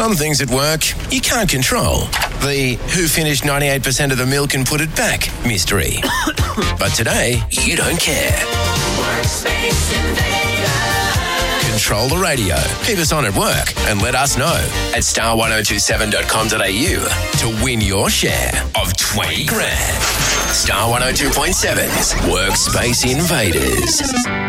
Some things at work you can't control. The who finished 98% of the milk and put it back mystery. But today, you don't care. Workspace Invader. Control the radio. Keep us on at work and let us know at star1027.com.au to win your share of 20 grand. Star 102.7's Workspace Invaders.